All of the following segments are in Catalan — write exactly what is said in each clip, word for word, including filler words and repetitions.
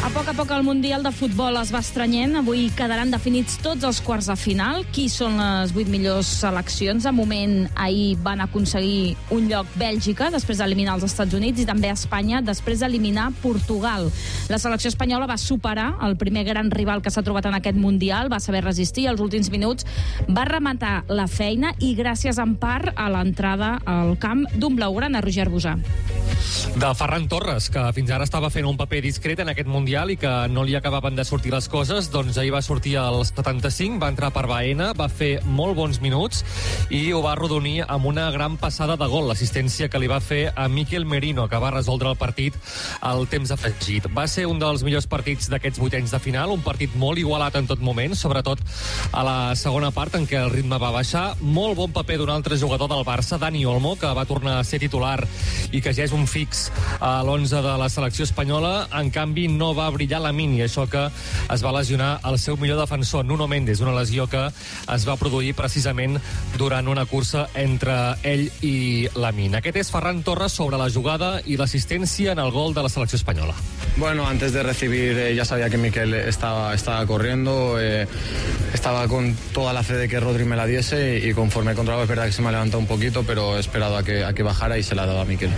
poc a poc el Mundial de Futbol es va estrenyent. Avui quedaran definits tots els quarts de final. Qui són les vuit millors seleccions? De moment, ahir van aconseguir un lloc Bèlgica, després d'eliminar els Estats Units, i també Espanya, després d'eliminar Portugal. La selecció espanyola va superar el primer gran rival que s'ha trobat en aquest Mundial, va saber resistir, als últims minuts va rematar la feina i gràcies en part a l'entrada al camp d'un blaugrana, Roger Busà. De Ferran Torres, que fins ara estava fent un paper discret en aquest Mundial i que no li acabaven de sortir les coses, doncs ahir va sortir als setanta-cinc, va entrar per Baena, va fer molt bons minuts i ho va arrodonir amb una gran passada de gol, l'assistència que li va fer a Mikel Merino, que va resoldre el partit al temps afegit. Va ser un dels millors partits d'aquests vuitens de final, un partit molt igualat en tot moment, sobretot a la segona part en què el ritme va baixar. Molt bon paper d'un altre jugador del Barça, Dani Olmo, que va tornar a ser titular i que ja és un fix a l'onze de la selecció espanyola. En canvi, no va brillar Lamine, i això que es va lesionar el seu millor defensor, Nuno Mendes, una lesió que es va produir precisament durant una cursa entre ell i Lamine. Aquest és Ferran Torres sobre la jugada y la asistencia en el gol de la selección española. Bueno, antes de recibir eh, ya sabía que Mikel estaba, estaba corriendo, eh, estaba con toda la fe de que Rodri me la diese y, y conforme he controlado es verdad que se me ha levantado un poquito, pero he esperado a que, a que bajara y se la ha dado a Mikel.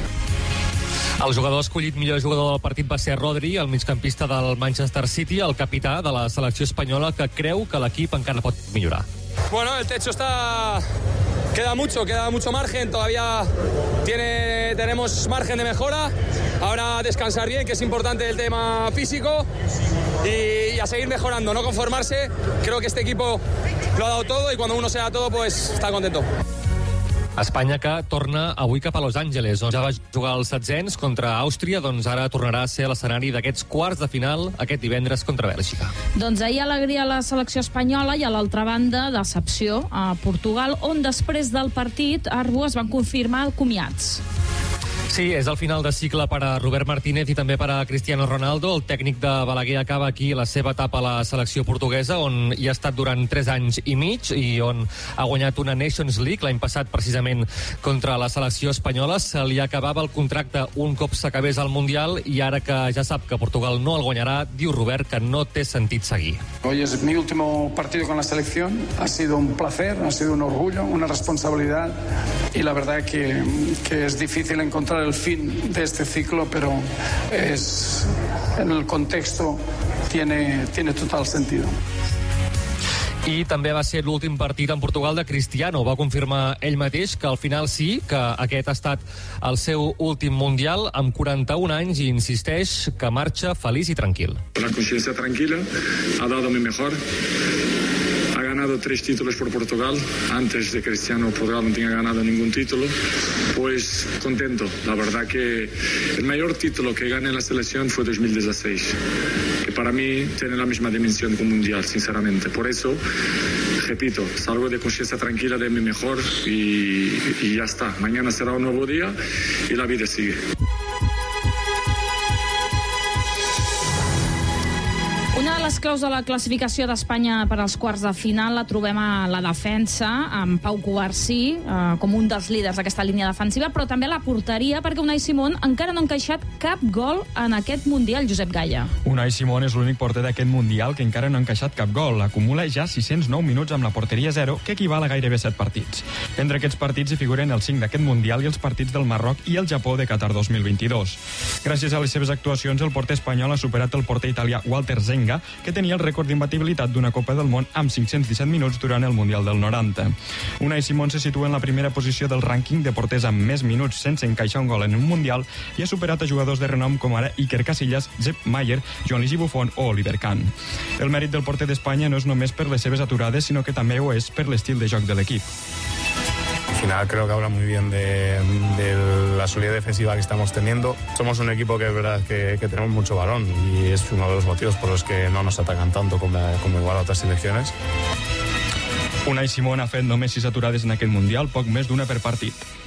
El jugador escollit millor jugador del partit va ser Rodri, el migcampista del Manchester City, el capità de la selecció espanyola, que creu que l'equip encara pot millorar. Bueno, el techo está... Queda mucho, queda mucho margen, todavía tiene, tenemos margen de mejora. Ahora descansar bien, que es importante el tema físico, y, y a seguir mejorando, no conformarse. Creo que este equipo lo ha dado todo y cuando uno se da todo, pues está contento. Espanya, que torna avui cap a Los Angeles, on ja va jugar els setzents contra Àustria, doncs ara tornarà a ser l'escenari d'aquests quarts de final aquest divendres contra Bèlgica. Doncs ahir alegria a la selecció espanyola i a l'altra banda decepció a Portugal, on després del partit Arbu es van confirmar comiats. Sí, és el final de cicle per a Robert Martínez i també per a Cristiano Ronaldo. El tècnic de Balaguer acaba aquí la seva etapa a la selecció portuguesa, on hi ha estat durant tres anys i mig i on ha guanyat una Nations League l'any passat precisament contra la selecció espanyola. Se li acabava el contracte un cop s'acabés el Mundial i ara que ja sap que Portugal no el guanyarà, diu Robert que no té sentit seguir. Hoy es mi último partido con la selección. Ha sido un placer, ha sido un orgullo, una responsabilidad y la verdad que, que es difícil encontrar el fin de este ciclo, pero es, en el contexto tiene, tiene total sentido. I també va ser l'últim partit en Portugal de Cristiano. Va confirmar ell mateix que al final sí, que aquest ha estat el seu últim Mundial amb quaranta-un anys i insisteix que marxa feliç i tranquil. La consciència tranquil·la, ha dado mi mejor. Ha ganado tres títulos por Portugal. Antes de Cristiano, Portugal no tenía ganado ningún título. Pues contento. La verdad que el mayor título que gané en la selección fue dos mil dieciséis, que para mí tiene la misma dimensión que un mundial, sinceramente. Por eso, repito, salgo de conciencia tranquila de mi mejor y, y ya está. Mañana será un nuevo día y la vida sigue. Una de les claus de la classificació d'Espanya per als quarts de final la trobem a la defensa, amb Pau Cubarsí eh, com un dels líders d'aquesta línia defensiva, però també a la porteria, perquè Unai Simón encara no ha encaixat cap gol en aquest Mundial, Josep Gaya. Unai Simón és l'únic porter d'aquest Mundial que encara no ha encaixat cap gol. Acumula ja sis-cents nou minuts amb la porteria zero, que equival a gairebé set partits. Entre aquests partits hi figuren els cinc d'aquest Mundial i els partits del Marroc i el Japó de Qatar dos mil vint-i-dos. Gràcies a les seves actuacions, el porter espanyol ha superat el porter italià Walter Zenga, que tenia el rècord d'imbatibilitat d'una Copa del Món amb cinc-cents disset minuts durant el Mundial del noranta. Unai Simón se situa en la primera posició del rànquing de porters amb més minuts sense encaixar un gol en un Mundial i ha superat a jugadors de renom com ara Iker Casillas, Sepp Maier, Gianluigi Buffon o Oliver Kahn. El mèrit del porter d'Espanya no és només per les seves aturades, sinó que també ho és per l'estil de joc de l'equip. Al final creo que habla muy bien de, de la solidez defensiva que estamos teniendo. Somos un equipo que es verdad que, que tenemos mucho balón y es uno de los motivos por los que no nos atacan tanto como, como igual a otras selecciones. Unai Simón ha fet només sis aturades en aquest Mundial, poc més d'una per partit.